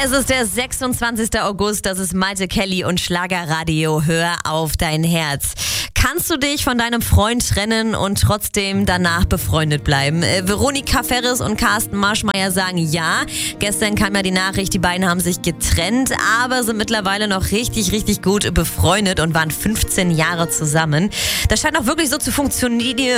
Es ist der 26. August, das ist Malte Kelly und Schlagerradio. Hör auf dein Herz. Kannst du dich von deinem Freund trennen und trotzdem danach befreundet bleiben? Veronika Ferres und Carsten Marschmeyer sagen ja. Gestern kam ja die Nachricht, die beiden haben sich getrennt, aber sind mittlerweile noch richtig, richtig gut befreundet und waren 15 Jahre zusammen. Das scheint auch wirklich so zu funktionieren.